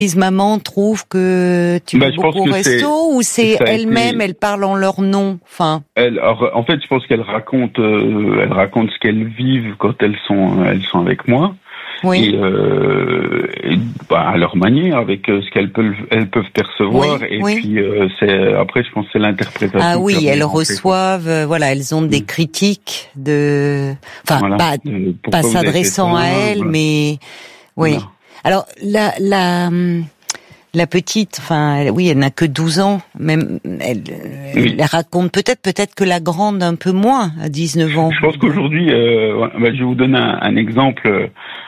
maman trouve que tu vas beaucoup au resto, ou c'est elle-même, elle parle en leur nom, enfin. En fait, je pense qu'elle raconte ce qu'elles vivent quand elles sont avec moi. Oui. Et à leur manière, avec ce qu'elles peuvent percevoir. Oui, et oui. puis après, je pense que c'est l'interprétation. Ah oui, elles reçoivent, elles ont des critiques pas s'adressant à elles, mais oui. Voilà. Alors la petite, elle n'a que 12 ans, même elle raconte peut-être que la grande un peu moins, à 19 ans. Je pense qu'aujourd'hui, je vais vous donner un exemple.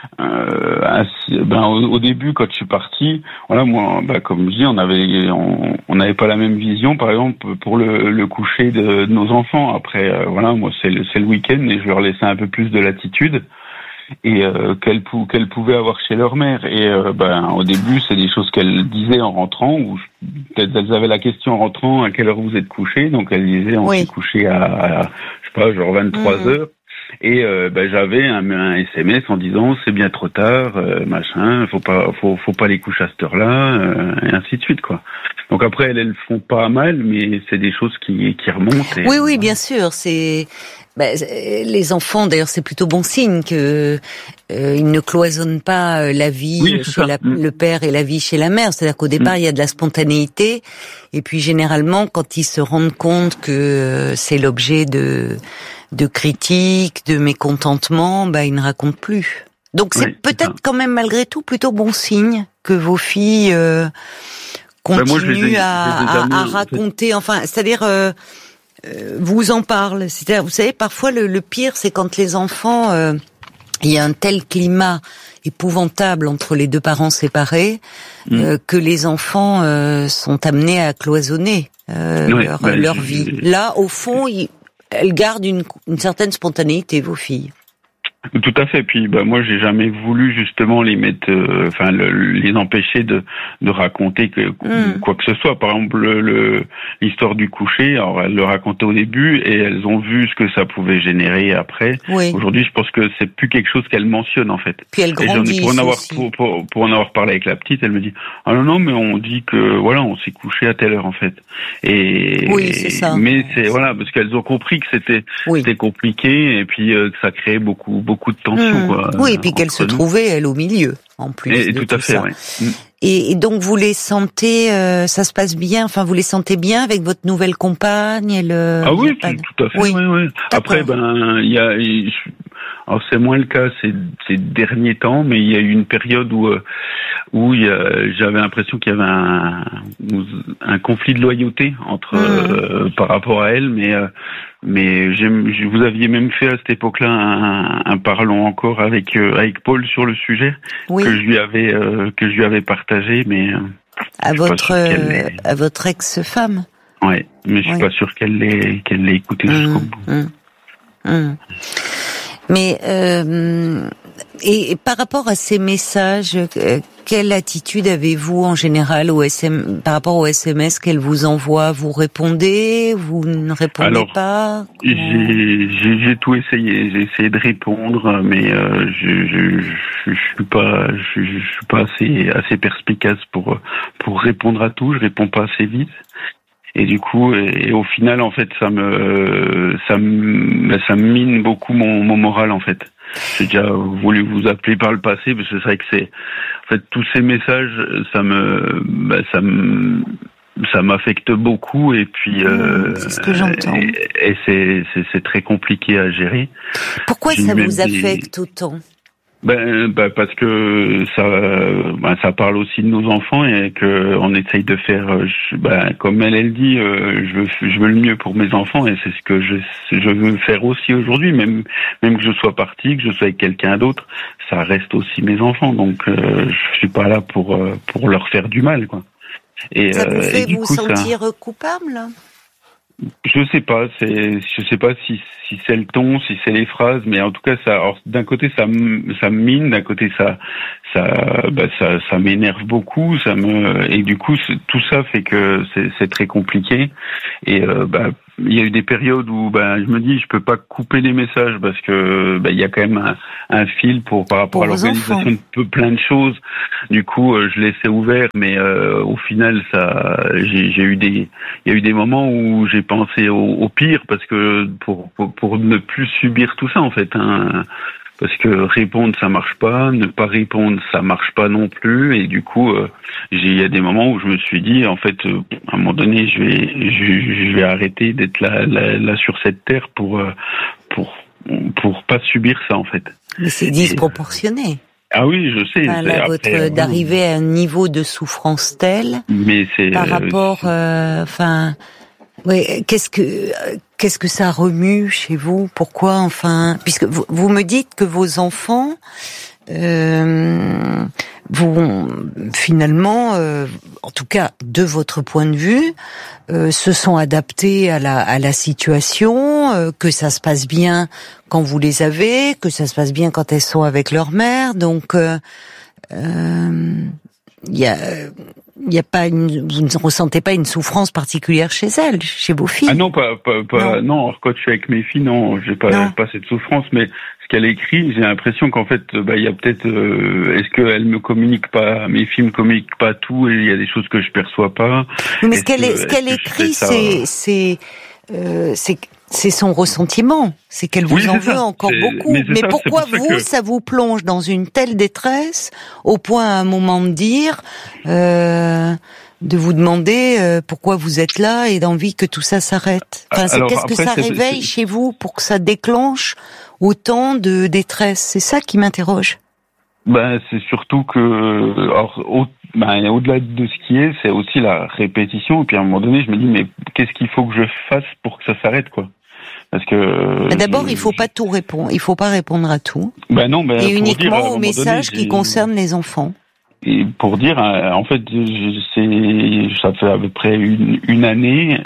Au début, quand je suis parti, moi, comme je dis, on n'avait pas la même vision, par exemple, pour le coucher de nos enfants. Après, moi, c'est le week-end et je leur laissais un peu plus de latitude. Et qu'elles pouvaient avoir chez leur mère. Et au début, c'est des choses qu'elles disaient en rentrant, ou peut-être elles avaient la question en rentrant, à quelle heure vous êtes couché. Donc elles disaient on s'est couché à 23 heures. Et j'avais un SMS en disant c'est bien trop tard, faut pas les coucher à cette heure-là, et ainsi de suite, quoi. Donc après elles font pas mal, mais c'est des choses qui remontent. Oui, bien sûr, c'est. Les enfants, d'ailleurs, c'est plutôt bon signe que ils ne cloisonnent pas la vie chez le père et la vie chez la mère. C'est-à-dire qu'au départ, il y a de la spontanéité, et puis généralement, quand ils se rendent compte que c'est l'objet de critiques, de mécontentement, ils ne racontent plus. Donc c'est peut-être quand même malgré tout plutôt bon signe que vos filles continuent à raconter. C'est-à-dire vous en parlent. C'est-à-dire, vous savez, parfois le pire, c'est quand les enfants, il y a un tel climat épouvantable entre les deux parents séparés que les enfants sont amenés à cloisonner leur vie. Là, au fond, elles gardent une certaine spontanéité, vos filles. Tout à fait. Puis moi j'ai jamais voulu justement les mettre, les empêcher de raconter quoi que ce soit. Par exemple l'histoire du coucher. Alors elles le racontaient au début et elles ont vu ce que ça pouvait générer après. Oui. Aujourd'hui je pense que c'est plus quelque chose qu'elles mentionnent en fait. Puis elles grandissent pour en avoir parlé avec la petite, elle me dit non mais on dit que on s'est couché à telle heure en fait. Et oui c'est ça. Mais c'est parce qu'elles ont compris que c'était compliqué et puis que ça créait beaucoup de tension, quoi. Oui, et puis qu'elle se trouvait, elle, au milieu, en plus. Et tout à fait, oui. Et donc, vous les sentez, ça se passe bien, vous les sentez bien avec votre nouvelle compagne? Ah oui, tout à fait, oui. Après, alors c'est moins le cas ces derniers temps, mais il y a eu une période où j'avais l'impression qu'il y avait un conflit de loyauté par rapport à elle, mais vous aviez même fait à cette époque-là un parlons encore avec Paul sur le sujet que je lui avais partagé, mais à votre ex-femme. Ouais, mais je suis pas sûr qu'elle l'ait écouté jusqu'au bout. Mais et par rapport à ces messages, quelle attitude avez-vous en général par rapport aux SMS qu'elle vous envoie? Vous répondez? Vous ne répondez pas? J'ai tout essayé. J'ai essayé de répondre, mais je suis pas assez perspicace pour répondre à tout. Je réponds pas assez vite. Et du coup, au final, en fait, ça me mine beaucoup mon moral, en fait. J'ai déjà voulu vous appeler par le passé, parce que c'est vrai que en fait, tous ces messages, ça m'affecte beaucoup, et puis, c'est ce que j'entends. Et c'est très compliqué à gérer. Pourquoi ça vous affecte autant? Parce que ça parle aussi de nos enfants et que on essaye de faire, comme elle dit, je veux le mieux pour mes enfants et c'est ce que je veux faire aussi aujourd'hui, même que je sois parti, que je sois avec quelqu'un d'autre, ça reste aussi mes enfants, donc je suis pas là pour leur faire du mal, quoi. Et ça vous fait vous sentir coupable? Je sais pas si c'est le ton, si c'est les phrases, mais en tout cas d'un côté ça me mine, d'un côté ça m'énerve beaucoup, et du coup tout ça fait que c'est très compliqué et il y a eu des périodes où je me dis je peux pas couper les messages parce que il y a quand même un fil par rapport à l'organisation de plein de choses. Du coup, je laissais ouvert, mais au final, il y a eu des moments où j'ai pensé au pire parce que pour ne plus subir tout ça en fait. Parce que répondre ça marche pas, ne pas répondre ça marche pas non plus, et du coup il y a des moments où je me suis dit en fait à un moment donné je vais arrêter d'être là sur cette terre pour pas subir ça en fait. Mais c'est disproportionné. Ah oui, je sais. Là, d'arriver à un niveau de souffrance tel, mais c'est par rapport, oui, qu'est-ce que ça remue chez vous? Pourquoi, enfin, puisque vous me dites que vos enfants, finalement, en tout cas de votre point de vue, se sont adaptés à la situation, que ça se passe bien quand vous les avez, que ça se passe bien quand elles sont avec leur mère, donc il y a pas vous ne ressentez pas une souffrance particulière chez elles, chez vos filles? Ah non, pas non. Alors, quand je suis avec mes filles, non, j'ai pas cette souffrance, mais ce qu'elle écrit, j'ai l'impression qu'en fait, il y a peut-être, est-ce qu'elle me communique pas, mes filles me communiquent pas tout, et il y a des choses que je perçois pas. Mais ce qu'elle écrit, c'est son ressentiment, c'est qu'elle vous en veut encore beaucoup. Mais pourquoi ça vous plonge dans une telle détresse au point à un moment de dire, de vous demander pourquoi vous êtes là et d'envie que tout ça s'arrête. Enfin, qu'est-ce que ça réveille chez vous pour que ça déclenche autant de détresse? C'est ça qui m'interroge. C'est surtout que, au-delà de ce qui est, c'est aussi la répétition. Et puis à un moment donné, je me dis, mais qu'est-ce qu'il faut que je fasse pour que ça s'arrête, quoi? Parce que d'abord, il faut pas tout répondre. Il faut pas répondre à tout. Non, et uniquement aux messages qui concernent les enfants. Et pour dire, en fait, ça fait à peu près une année.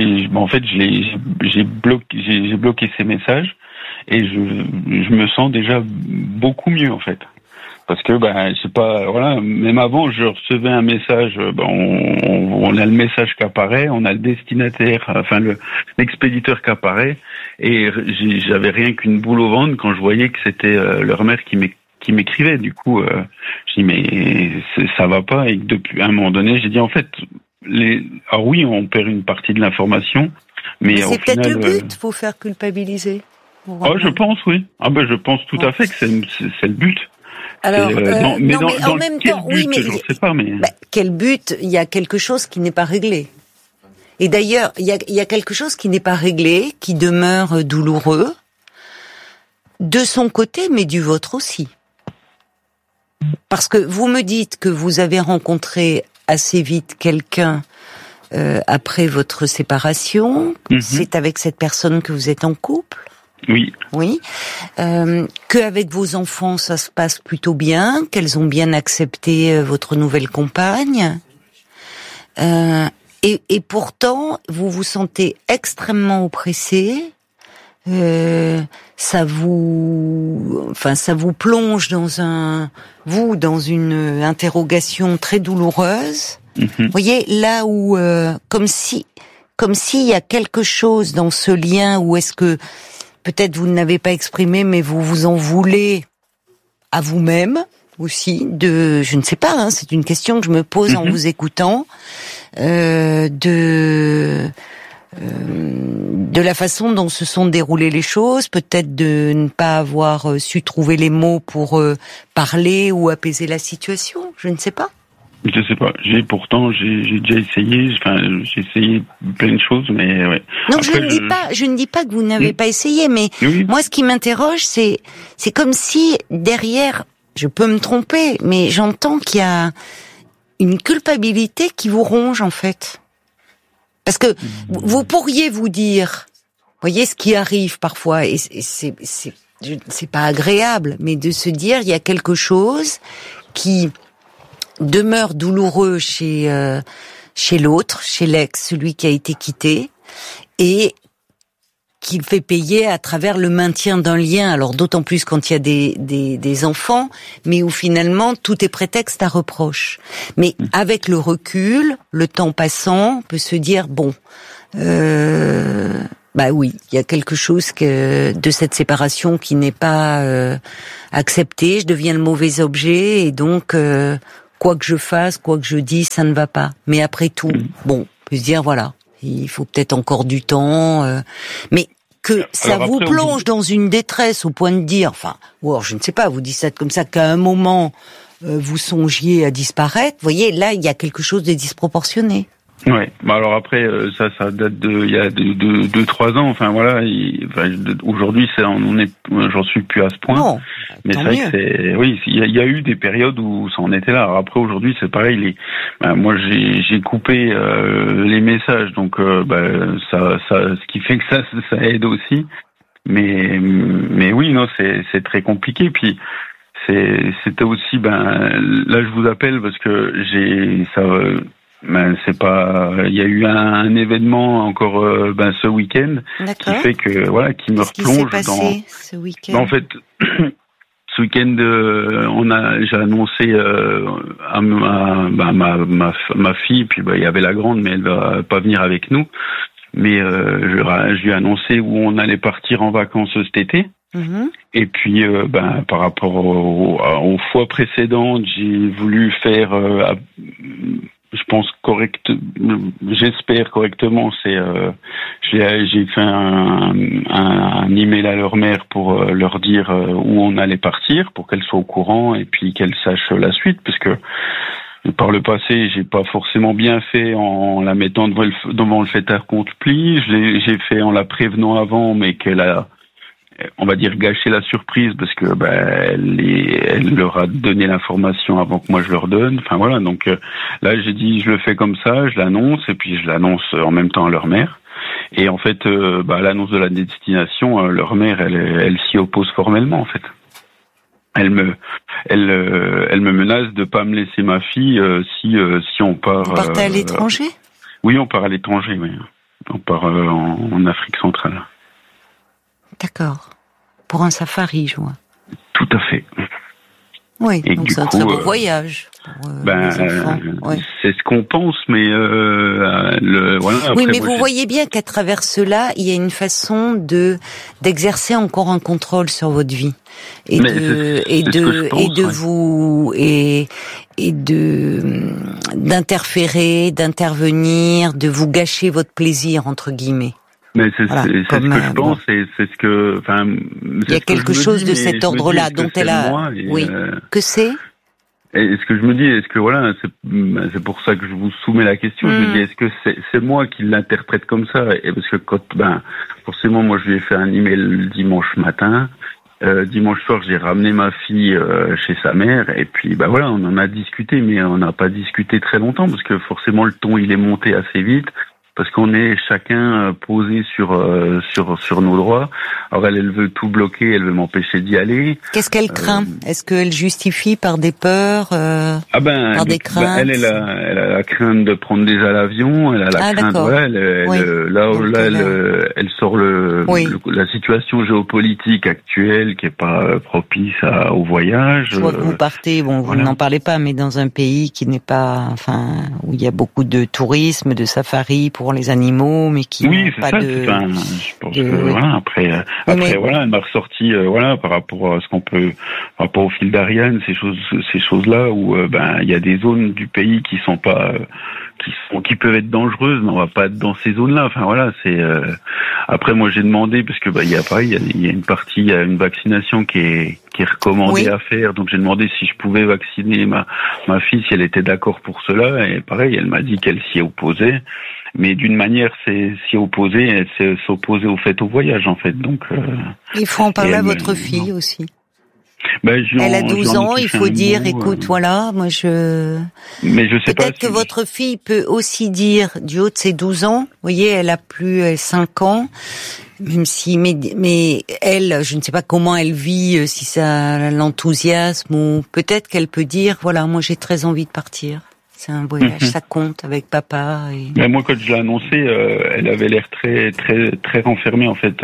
J'ai bloqué ces messages et je me sens déjà beaucoup mieux en fait. Parce que c'est pas, voilà, même avant je recevais un message, on a le message qui apparaît, on a le destinataire, enfin l'expéditeur qui apparaît, et j'avais rien qu'une boule au ventre quand je voyais que c'était leur mère qui m'écrivait. Du coup, je dis mais ça va pas, et depuis à un moment donné, j'ai dit en fait alors oui, on perd une partie de l'information, mais c'est peut-être le but, faut faire culpabiliser. Je pense oui. Je pense tout à fait que c'est le but. Alors, mais en même temps, oui, mais je sais pas, mais quel but? Il y a quelque chose qui n'est pas réglé. Et d'ailleurs, il y a quelque chose qui n'est pas réglé, qui demeure douloureux de son côté, mais du vôtre aussi. Parce que vous me dites que vous avez rencontré assez vite quelqu'un après votre séparation. C'est avec cette personne que vous êtes en couple? Oui. Oui. Qu'avec vos enfants, ça se passe plutôt bien, qu'elles ont bien accepté votre nouvelle compagne. Et pourtant, vous vous sentez extrêmement oppressé. Ça vous plonge dans une interrogation très douloureuse. Vous voyez, là où, comme s'il y a quelque chose dans ce lien où est-ce que peut-être vous ne l'avez pas exprimé, mais vous vous en voulez à vous-même aussi. Je ne sais pas, c'est une question que je me pose en vous écoutant, de la façon dont se sont déroulées les choses, peut-être de ne pas avoir su trouver les mots pour parler ou apaiser la situation. Je ne sais pas. Je sais pas. J'ai déjà essayé. J'ai essayé plein de choses, mais ouais. Non, après, je ne dis pas que vous n'avez pas essayé, mais moi, ce qui m'interroge, c'est comme si derrière, je peux me tromper, mais j'entends qu'il y a une culpabilité qui vous ronge en fait. Parce que vous pourriez vous dire, voyez ce qui arrive parfois, et c'est pas agréable, mais de se dire, il y a quelque chose qui demeure douloureux chez l'autre, chez l'ex, celui qui a été quitté, et qu'il fait payer à travers le maintien d'un lien. Alors d'autant plus quand il y a des enfants, mais où finalement tout est prétexte à reproche. Mais avec le recul, le temps passant, on peut se dire bon, bah oui, il y a quelque chose de cette séparation qui n'est pas accepté. Je deviens le mauvais objet et donc quoi que je fasse, quoi que je dise, ça ne va pas. Mais après tout, bon, on peut se dire voilà. Il faut peut-être encore du temps, mais que ça vous plonge dans une détresse au point de dire, enfin, ou alors je ne sais pas, vous dites ça comme ça, qu'à un moment vous songiez à disparaître. Vous voyez, là il y a quelque chose de disproportionné. Ouais. Bah alors après ça date il y a 2-3 ans. Enfin voilà. Aujourd'hui j'en suis plus à ce point. Non, mais c'est vrai que il y a eu des périodes où ça en était là. Alors après aujourd'hui c'est pareil. Moi j'ai coupé les messages, donc ça ce qui fait que ça aide aussi. Mais oui non c'est très compliqué. Puis c'était aussi là je vous appelle parce que c'est pas. Il y a eu un événement encore ce week-end qui fait que qui me replonge dans. Ce week-end en fait, ce week-end, j'ai annoncé à ma fille, puis il y avait la grande, mais elle va pas venir avec nous. Mais je lui ai annoncé où on allait partir en vacances cet été. Mm-hmm. Et puis, par rapport aux fois précédentes, j'ai voulu faire. Je pense j'espère correctement. J'ai fait un email à leur mère pour leur dire où on allait partir, pour qu'elle soit au courant et puis qu'elle sache la suite, parce que par le passé, j'ai pas forcément bien fait en la mettant devant le fait accompli. J'ai fait en la prévenant avant, mais qu'elle a, on va dire, gâché la surprise parce que elle leur a donné l'information avant que moi je leur donne. Enfin voilà, donc là j'ai dit je le fais comme ça, je l'annonce et puis je l'annonce en même temps à leur mère. Et en fait, à l'annonce de la destination, leur mère elle s'y oppose formellement en fait. Elle me menace de pas me laisser ma fille si on part. Vous partez à l'étranger ? Oui, on part à l'étranger. Oui, on part en Afrique centrale. D'accord. Pour un safari, je vois. Tout à fait. Oui, et donc c'est un très beau voyage pour les enfants. C'est ce qu'on pense, mais après, oui, mais vous voyez bien qu'à travers cela, il y a une façon d'exercer encore un contrôle sur votre vie et d'interférer, d'intervenir, de vous gâcher votre plaisir entre guillemets. Mais c'est ce que je pense, et c'est ce que, enfin. Il y a quelque chose de cet ordre-là dont elle a. Oui. Que c'est? Et ce que je me dis, est-ce que c'est pour ça que je vous soumets la question. Je me dis, est-ce que c'est moi qui l'interprète comme ça? Et parce que forcément, moi, je lui ai fait un email le dimanche matin. Dimanche soir, j'ai ramené ma fille chez sa mère, et puis on en a discuté, mais on n'a pas discuté très longtemps parce que forcément le ton il est monté assez vite. Parce qu'on est chacun posé sur nos droits. Alors elle veut tout bloquer, elle veut m'empêcher d'y aller. Qu'est-ce qu'elle craint? Est-ce qu'elle justifie par des peurs, par des craintes? Elle a la crainte de prendre déjà l'avion. Elle a la crainte. Elle sort la situation géopolitique actuelle qui est pas propice au voyage. Je vois que vous partez. Bon, vous n'en parlez pas, mais dans un pays qui n'est pas, où il y a beaucoup de tourisme, de safari pour les animaux, mais qui n'ont pas de... je pense que après elle m'a ressorti par rapport à ce qu'on peut, par rapport au fil d'Ariane, ces choses-là où il y a des zones du pays qui sont pas qui peuvent être dangereuses, mais on va pas être dans ces zones-là. Enfin voilà, c'est après moi j'ai demandé parce que il y a une vaccination qui est recommandée à faire, donc j'ai demandé si je pouvais vacciner ma fille, si elle était d'accord pour cela, et pareil, elle m'a dit qu'elle s'y opposait. Mais d'une manière, c'est s'y opposer, c'est s'opposer au voyage, en fait. Donc, il faut en parler à votre fille aussi. Elle a 12 ans, il faut dire, écoute, voilà, moi Mais je sais peut-être que votre fille peut aussi dire, du haut de ses 12 ans, vous voyez, elle a plus 5 ans, même si, mais elle, je ne sais pas comment elle vit, si ça l'enthousiasme, ou peut-être qu'elle peut dire, voilà, moi j'ai très envie de partir. C'est un voyage, ça compte avec papa. Mais moi, quand je l'ai annoncé, elle avait l'air très, très, très renfermée en fait,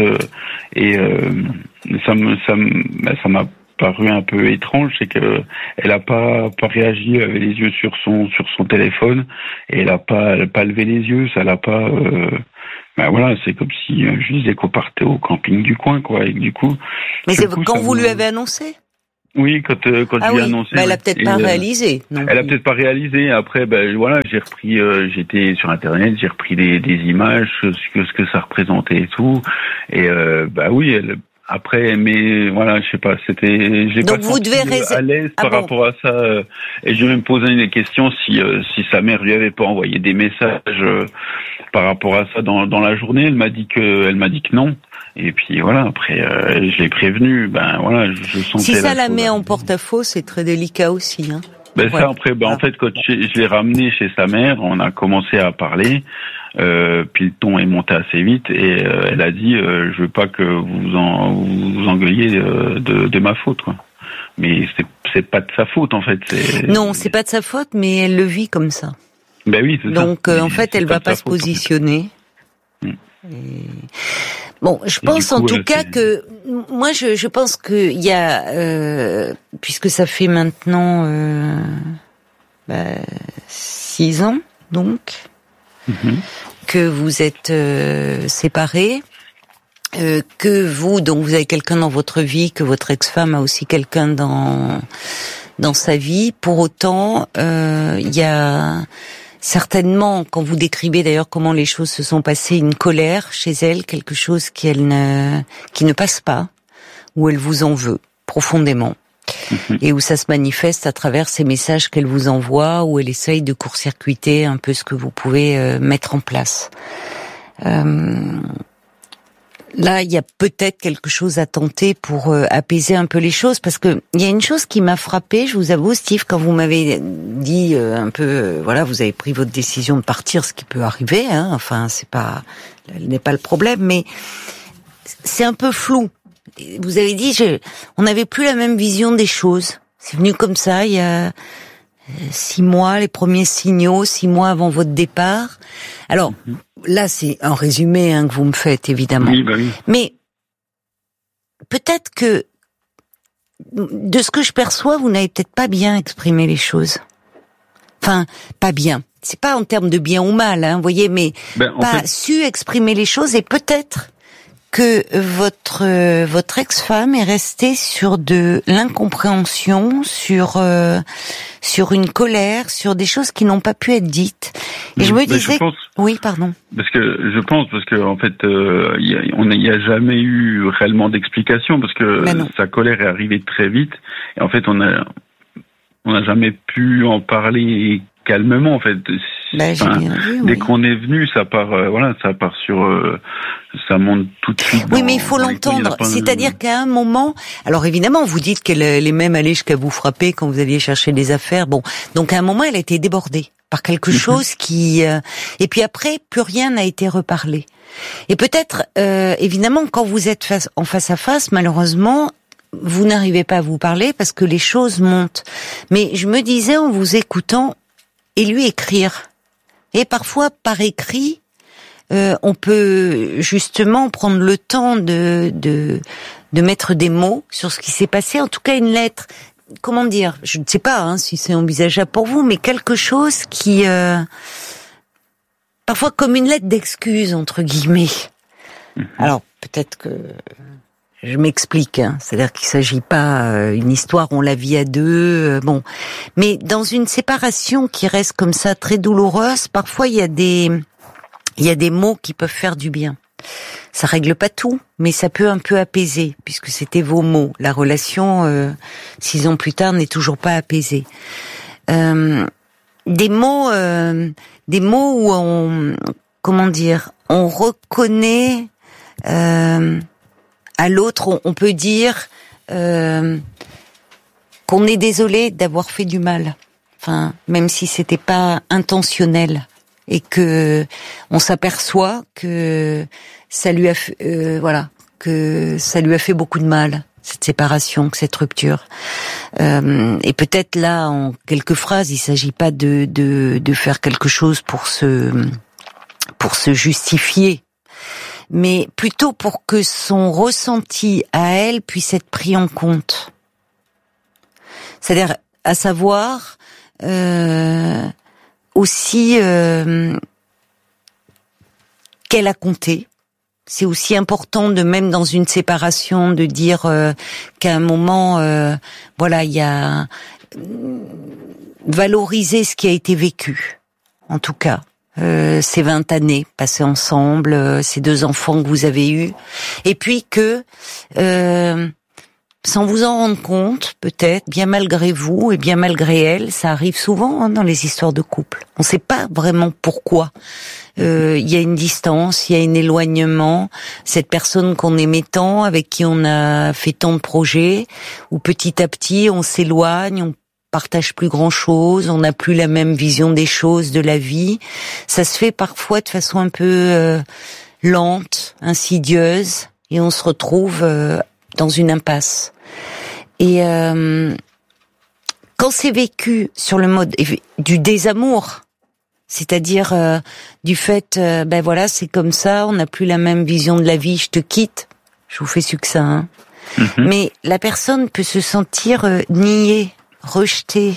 ça m'a paru un peu étrange, c'est que elle a pas réagi, elle avait les yeux sur son téléphone et elle a pas levé les yeux, ça l'a pas. Voilà, c'est comme si je disais qu'on partait au camping du coin, quoi. Et du coup. Mais c'est quand vous lui avez annoncé? Oui, quand je lui ai annoncé. Elle a peut-être pas réalisé. Elle a peut-être pas réalisé. Après, voilà, j'ai repris. J'étais sur Internet, j'ai repris des images, ce que ça représentait et tout. Et oui, elle. Après, mais voilà, je sais pas, j'ai donc pas vous devez à l'aise par rapport à ça. Et je vais me poser des questions si sa mère lui avait pas envoyé des messages par rapport à ça dans la journée. Elle m'a dit que non. Et puis voilà, après, je l'ai prévenu. Voilà, je sentais. Si ça la met en porte-à-faux, c'est très délicat aussi, hein. Ça après, en fait, quand je l'ai ramené chez sa mère, on a commencé à parler. Puis le ton est monté assez vite et elle a dit je veux pas que vous engueuliez de ma faute, quoi. Mais c'est pas de sa faute en fait. Non, c'est pas de sa faute, mais elle le vit comme ça. Oui, c'est donc ça. En fait, elle va pas se positionner. En fait. Bon, je pense en tout cas que moi je pense que il y a puisque ça fait maintenant 6 ans donc. Que vous êtes séparés, que vous avez quelqu'un dans votre vie, que votre ex-femme a aussi quelqu'un dans sa vie. Pour autant, il y a certainement, quand vous décrivez d'ailleurs comment les choses se sont passées, une colère chez elle, quelque chose qui ne passe pas, où elle vous en veut profondément. Et où ça se manifeste à travers ces messages qu'elle vous envoie, où elle essaye de court-circuiter un peu ce que vous pouvez mettre en place. Là, il y a peut-être quelque chose à tenter pour apaiser un peu les choses, parce que il y a une chose qui m'a frappée, je vous avoue, Steve, quand vous m'avez dit un peu, voilà, vous avez pris votre décision de partir, ce qui peut arriver, hein, enfin, n'est pas le problème, mais c'est un peu flou. Vous avez dit, on n'avait plus la même vision des choses. C'est venu comme ça, il y a 6 mois, les premiers signaux, 6 mois avant votre départ. Alors, là, c'est un résumé que vous me faites, évidemment. Oui. Mais peut-être que, de ce que je perçois, vous n'avez peut-être pas bien exprimé les choses. Enfin, pas bien. C'est pas en termes de bien ou mal, hein, vous voyez, mais su exprimer les choses, et peut-être que votre ex-femme est restée sur de l'incompréhension, sur une colère, sur des choses qui n'ont pas pu être dites. Et je me disais, oui, pardon. Parce que en fait, il n'y a jamais eu réellement d'explication, parce que sa colère est arrivée très vite, et en fait on n'a jamais pu en parler calmement, en fait. Dès qu'on est venu, ça part sur, ça monte tout de suite. Oui, mais il faut l'entendre. C'est-à-dire qu'à un moment, alors évidemment, vous dites qu'elle est même allée jusqu'à vous frapper quand vous alliez chercher des affaires. Bon, donc à un moment, elle a été débordée par quelque chose qui, et puis après, plus rien n'a été reparlé. Et peut-être, évidemment, quand vous êtes en face à face, malheureusement, vous n'arrivez pas à vous parler parce que les choses montent. Mais je me disais en vous écoutant, et lui écrire. Et parfois, par écrit, on peut justement prendre le temps de mettre des mots sur ce qui s'est passé. En tout cas, une lettre. Comment dire ? Je ne sais pas si c'est envisageable pour vous, mais quelque chose qui, parfois comme une lettre d'excuse entre guillemets. Alors peut-être que je m'explique, c'est-à-dire qu'il s'agit pas une histoire, on la vit à deux, mais dans une séparation qui reste comme ça très douloureuse, parfois il y a des mots qui peuvent faire du bien. Ça règle pas tout, mais ça peut un peu apaiser, puisque c'était vos mots. La relation, 6 ans plus tard, n'est toujours pas apaisée. Des mots où on reconnaît à l'autre, on peut dire qu'on est désolé d'avoir fait du mal. Enfin, même si c'était pas intentionnel, et que on s'aperçoit que ça lui a fait, que ça lui a fait beaucoup de mal. cette séparation, cette rupture. Et peut-être là, en quelques phrases, il s'agit pas de faire quelque chose pour se justifier, mais plutôt pour que son ressenti à elle puisse être pris en compte. C'est-à-dire, à savoir aussi qu'elle a compté. C'est aussi important de, même dans une séparation, de dire qu'à un moment, voilà, il y a valoriser ce qui a été vécu, en tout cas. Ces 20 années passées ensemble, ces 2 enfants que vous avez eus, et puis que, sans vous en rendre compte, peut-être, bien malgré vous et bien malgré elle, ça arrive souvent dans les histoires de couple. On ne sait pas vraiment pourquoi. Il y a une distance, il y a un éloignement. Cette personne qu'on aimait tant, avec qui on a fait tant de projets, où petit à petit on s'éloigne, on partage plus grand-chose, on n'a plus la même vision des choses, de la vie. Ça se fait parfois de façon un peu lente, insidieuse, et on se retrouve dans une impasse. Et quand c'est vécu sur le mode du désamour, c'est-à-dire du fait, ben voilà, c'est comme ça, on n'a plus la même vision de la vie, je te quitte, je vous fais succinct, hein. Mais la personne peut se sentir niée, rejetée,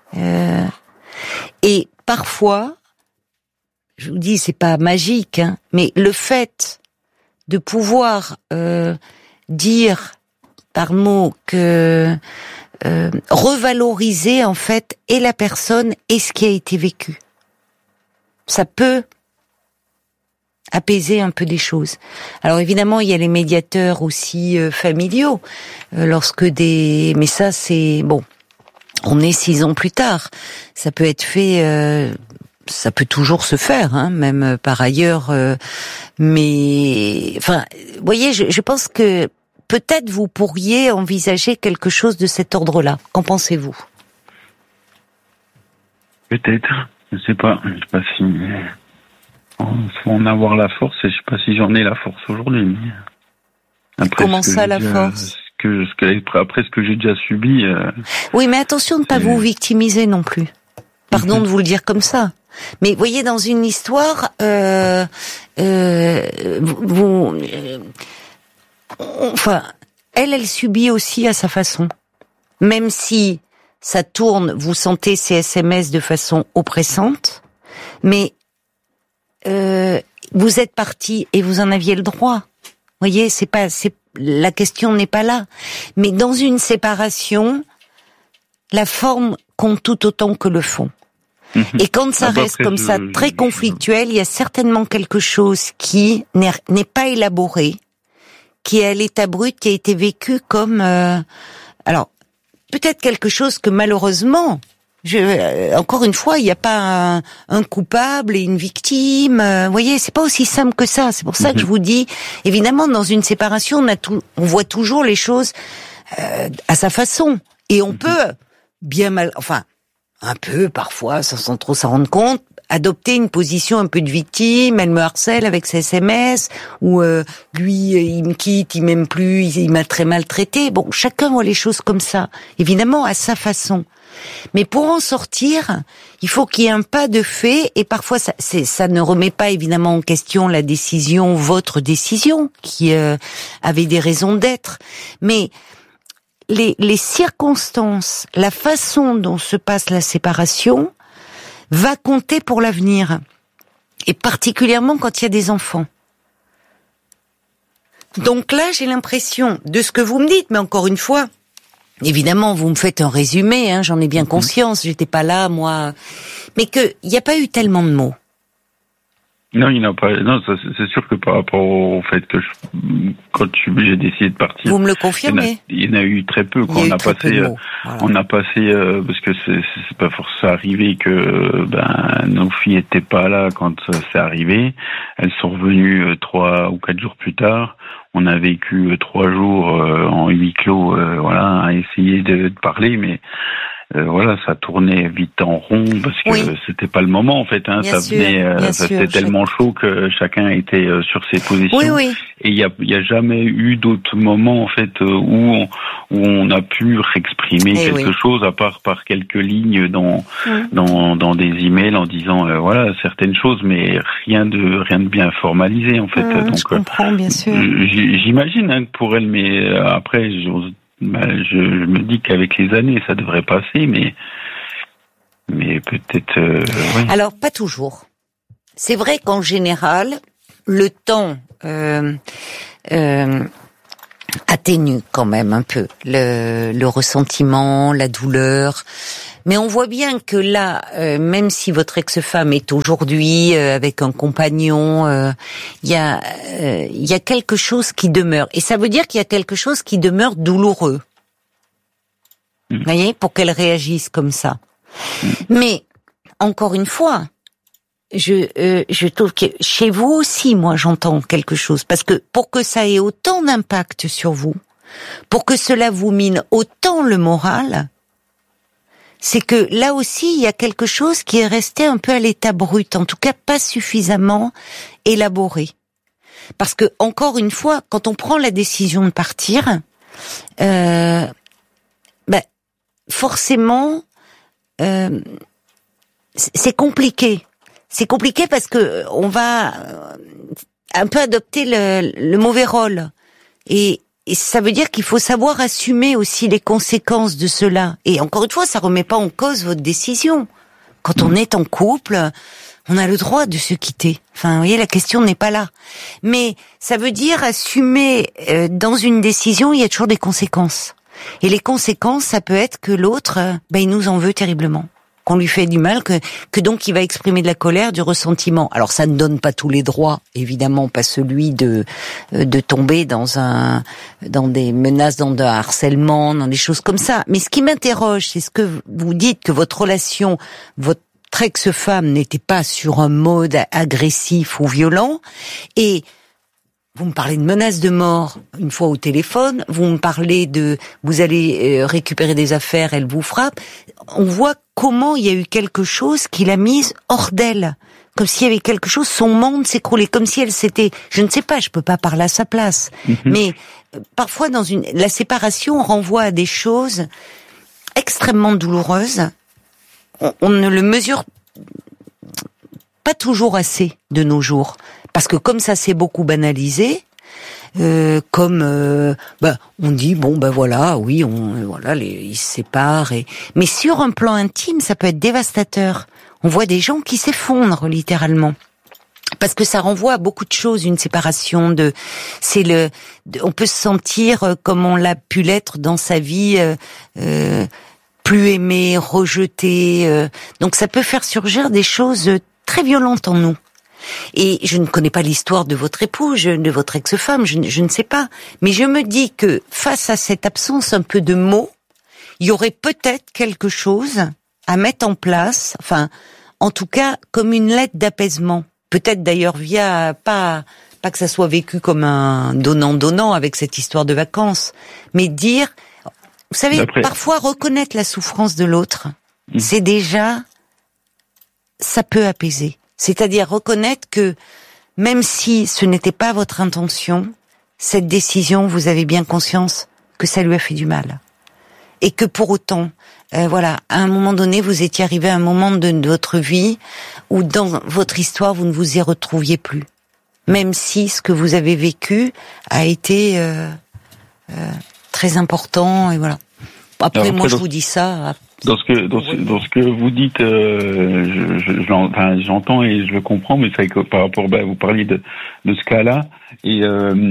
et parfois, je vous dis, c'est pas magique, hein, mais le fait de pouvoir dire par mots que revaloriser en fait et la personne et ce qui a été vécu, ça peut apaiser un peu des choses. Alors évidemment, il y a les médiateurs aussi familiaux, mais ça c'est bon. On est 6 ans plus tard. Ça peut être fait, ça peut toujours se faire, hein, même par ailleurs. Mais, enfin, vous voyez, je pense que peut-être vous pourriez envisager quelque chose de cet ordre-là. Qu'en pensez-vous ? Peut-être. Je sais pas si faut en avoir la force, et je sais pas si j'en ai la force aujourd'hui. Comment ça, la force ? Après ce que j'ai déjà subi. Oui, mais attention de ne pas vous victimiser non plus. Pardon de vous le dire comme ça. Mais voyez, dans une histoire, enfin, elle subit aussi à sa façon. Même si ça tourne, vous sentez ces SMS de façon oppressante, mais vous êtes parti et vous en aviez le droit. Voyez, la question n'est pas là. Mais dans une séparation, la forme compte tout autant que le fond. Et quand ça reste comme ça, très conflictuel, il y a certainement quelque chose qui n'est pas élaboré, qui est à l'état brut, qui a été vécu comme... alors, peut-être quelque chose que malheureusement... encore une fois, il n'y a pas un coupable et une victime. Vous voyez, c'est pas aussi simple que ça. C'est pour ça que je vous dis, évidemment, dans une séparation, on voit toujours les choses à sa façon, et on peut un peu parfois, sans trop s'en rendre compte, adopter une position un peu de victime. Elle me harcèle avec ses SMS, ou lui, il me quitte, il m'aime plus, il m'a très maltraité. Bon, chacun voit les choses comme ça, évidemment à sa façon. Mais pour en sortir, il faut qu'il y ait un pas de fait, et parfois ça ne remet pas évidemment en question la décision, votre décision, qui avait des raisons d'être. Mais les circonstances, la façon dont se passe la séparation va compter pour l'avenir, et particulièrement quand il y a des enfants. Donc là, j'ai l'impression de ce que vous me dites, mais encore une fois, évidemment, vous me faites un résumé, hein, j'en ai bien conscience, j'étais pas là, moi, mais qu'il n'y a pas eu tellement de mots. Non, il n'y en a pas. Non, ça, c'est sûr que par rapport au fait que j'ai décidé de partir. Vous me le confirmez? Il y en a eu très peu. Quand on a passé, parce que c'est pas forcément arrivé que nos filles étaient pas là quand c'est arrivé. Elles sont revenues 3 ou 4 jours plus tard. On a vécu 3 jours en huis clos, à essayer de parler, mais voilà, ça tournait vite en rond parce que c'était pas le moment en fait. Hein, ça c'était tellement chaud que chacun était sur ses positions. Oui. Et il y a jamais eu d'autres moments en fait où on a pu exprimer quelque chose à part par quelques lignes dans des emails en disant voilà certaines choses, mais rien de bien formalisé en fait. Donc je comprends bien sûr. J'imagine hein, pour elle, mais après je me dis qu'avec les années ça devrait passer, mais peut-être. Oui. Alors pas toujours. C'est vrai qu'en général le temps atténue quand même un peu le ressentiment, la douleur. Mais on voit bien que là, même si votre ex-femme est aujourd'hui avec un compagnon, il y a quelque chose qui demeure. Et ça veut dire qu'il y a quelque chose qui demeure douloureux. Vous voyez, pour qu'elle réagisse comme ça. Mais, encore une fois, je trouve que chez vous aussi, moi, j'entends quelque chose. Parce que pour que ça ait autant d'impact sur vous, pour que cela vous mine autant le moral, c'est que là aussi, il y a quelque chose qui est resté un peu à l'état brut, en tout cas pas suffisamment élaboré. Parce que, encore une fois, quand on prend la décision de partir, forcément, c'est compliqué. C'est compliqué parce que on va un peu adopter le mauvais rôle. Et ça veut dire qu'il faut savoir assumer aussi les conséquences de cela. Et encore une fois, ça remet pas en cause votre décision. Quand on est en couple, on a le droit de se quitter. Enfin, vous voyez, la question n'est pas là. Mais ça veut dire assumer dans une décision, il y a toujours des conséquences. Et les conséquences, ça peut être que l'autre, il nous en veut terriblement. Qu'on lui fait du mal, que donc il va exprimer de la colère, du ressentiment. Alors ça ne donne pas tous les droits, évidemment, pas celui de tomber dans des menaces, dans un harcèlement, dans des choses comme ça. Mais ce qui m'interroge, c'est ce que vous dites, que votre relation, votre ex-femme n'était pas sur un mode agressif ou violent, et vous me parlez de menaces de mort une fois au téléphone, vous me parlez vous allez récupérer des affaires, elle vous frappe. On voit comment il y a eu quelque chose qui l'a mise hors d'elle. Comme s'il y avait quelque chose, son monde s'écroulait, comme si elle s'était, je ne sais pas, je peux pas parler à sa place. Mais parfois la séparation renvoie à des choses extrêmement douloureuses. On ne le mesure pas toujours assez de nos jours. Parce que comme ça s'est beaucoup banalisé, on dit ils se séparent. Mais sur un plan intime, ça peut être dévastateur. On voit des gens qui s'effondrent littéralement. Parce que ça renvoie à beaucoup de choses, une séparation on peut se sentir comme on l'a pu l'être dans sa vie, plus aimé, rejeté. Donc ça peut faire surgir des choses très violentes en nous. Et je ne connais pas l'histoire de votre époux, de votre ex-femme, je ne sais pas. Mais je me dis que face à cette absence un peu de mots, il y aurait peut-être quelque chose à mettre en place, enfin, en tout cas, comme une lettre d'apaisement. Peut-être d'ailleurs via, pas que ça soit vécu comme un donnant-donnant avec cette histoire de vacances, mais dire, vous savez, parfois reconnaître la souffrance de l'autre, c'est déjà, ça peut apaiser. C'est-à-dire reconnaître que même si ce n'était pas votre intention, cette décision, vous avez bien conscience que ça lui a fait du mal. Et que pour autant, à un moment donné, vous étiez arrivé à un moment de votre vie où dans votre histoire, vous ne vous y retrouviez plus. Même si ce que vous avez vécu a été très important, et voilà. Après, moi, je vous dis ça... Dans ce que vous dites, j'entends et je le comprends, mais c'est vrai que par rapport, vous parliez de ce cas-là, et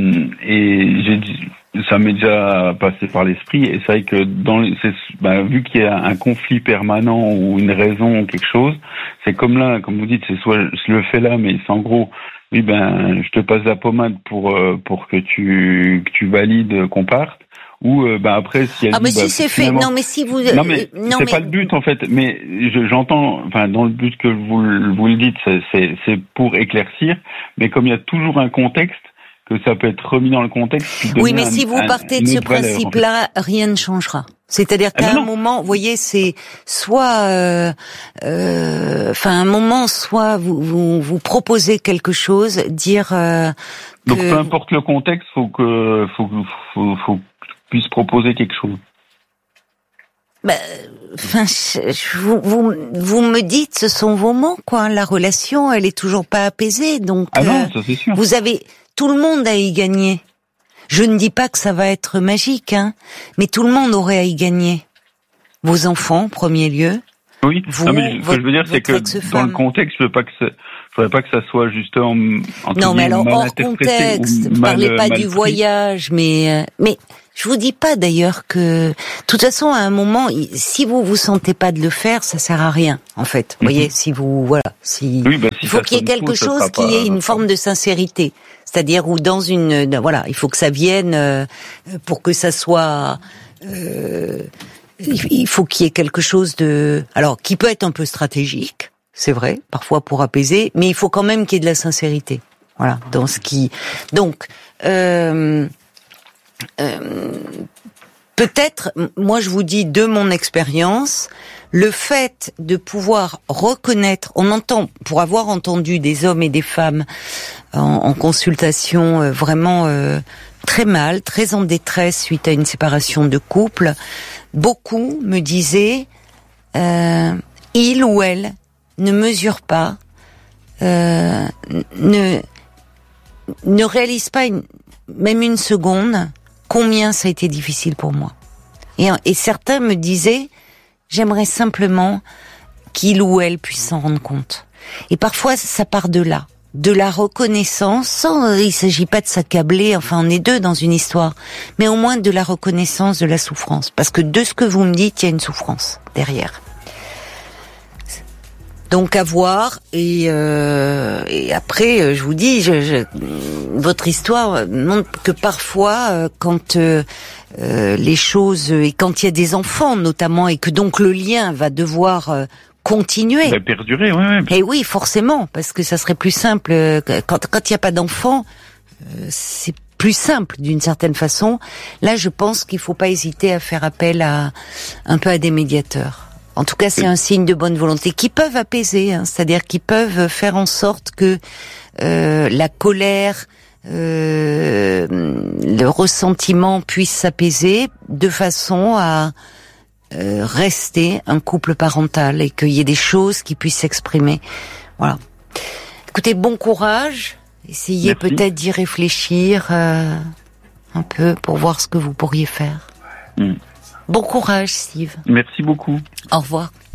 ça m'est déjà passé par l'esprit, et c'est vrai que vu qu'il y a un conflit permanent ou une raison ou quelque chose, c'est comme là, comme vous dites, c'est soit je le fais là, mais c'est en gros, oui, je te passe la pommade pour que tu valides qu'on parte. Ou après si elle dit, mais si c'est fait, non mais si vous c'est pas le but en fait, mais j'entends, dans le but que vous le dites, c'est pour éclaircir, mais comme il y a toujours un contexte, que ça peut être remis dans le contexte. Oui, mais si vous partez de ce principe-là, rien ne changera. C'est-à-dire qu'à un moment, vous voyez, c'est soit, un moment, soit vous proposez quelque chose, dire. Donc peu importe le contexte, faut que tu puisses proposer quelque chose. Vous me dites, ce sont vos mots, quoi. La relation, elle est toujours pas apaisée, donc. Ah non, ça c'est sûr. Tout le monde a y gagné. Je ne dis pas que ça va être magique, hein, mais tout le monde aurait à y gagner. Vos enfants, en premier lieu. Oui. Ce que je veux dire, c'est que dans le contexte, je voudrais pas que ça soit justement. Non, mais alors hors contexte, ne parlez pas du voyage, mais je vous dis pas d'ailleurs que, de toute façon, à un moment, si vous sentez pas de le faire, ça sert à rien, en fait. Vous voyez, il faut qu'il y ait quelque chose qui ait une forme de sincérité. C'est-à-dire où il faut que ça vienne pour que ça soit. Il faut qu'il y ait quelque chose qui peut être un peu stratégique, c'est vrai, parfois pour apaiser, mais il faut quand même qu'il y ait de la sincérité. Voilà, dans ce qui. Donc, peut-être, moi je vous dis de mon expérience, le fait de pouvoir reconnaître, pour avoir entendu des hommes et des femmes en consultation vraiment très mal, très en détresse suite à une séparation de couple, beaucoup me disaient il ou elle ne mesure pas, ne réalise pas même une seconde combien ça a été difficile pour moi. Et certains me disaient j'aimerais simplement qu'il ou elle puisse s'en rendre compte. Et parfois, ça part de là, de la reconnaissance. Il s'agit pas de s'accabler, enfin, on est deux dans une histoire, mais au moins de la reconnaissance de la souffrance. Parce que de ce que vous me dites, il y a une souffrance derrière. Donc à voir, et après, je vous dis, votre histoire montre que parfois, quand les choses, et quand il y a des enfants notamment, et que donc le lien va devoir continuer. Va perdurer, oui. Et oui, forcément, parce que ça serait plus simple, quand il n'y a pas d'enfants, c'est plus simple d'une certaine façon. Là, je pense qu'il faut pas hésiter à faire appel un peu à des médiateurs. En tout cas, c'est un signe de bonne volonté qui peuvent apaiser, hein, c'est-à-dire qui peuvent faire en sorte que la colère, le ressentiment puissent s'apaiser de façon à rester un couple parental et qu'il y ait des choses qui puissent s'exprimer. Voilà. Écoutez, bon courage. Essayez peut-être d'y réfléchir un peu pour voir ce que vous pourriez faire. Bon courage, Steve. Merci beaucoup. Au revoir.